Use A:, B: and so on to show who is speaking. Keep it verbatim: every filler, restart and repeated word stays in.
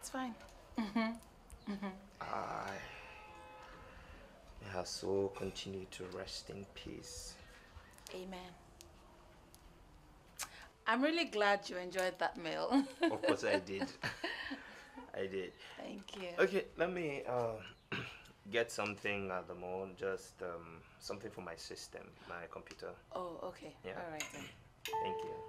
A: fine. Mm-hmm. Mm-hmm.
B: I may her soul continue to rest in peace.
A: Amen. I'm really glad you enjoyed that meal.
B: Of course I did. I did.
A: Thank you.
B: Okay, let me uh, get something at the moment, just um, something for my system, my computer.
A: Oh, okay.
B: Yeah.
A: All right then.
B: Thank you.